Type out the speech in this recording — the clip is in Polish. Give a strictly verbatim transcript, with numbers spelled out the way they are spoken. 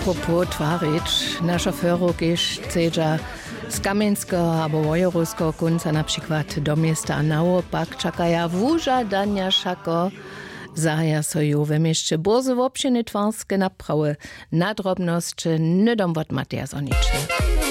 Apropos twarić, na szoferu gdzieś cedza z Kamieńskiego albo Wojeruskiego końca na przykład do miasta naopak czekają wużadania szako zahaja soju we mieście Bozy w obczyny twarskie naprawy na drobności nie dom wot Matija Soniczny.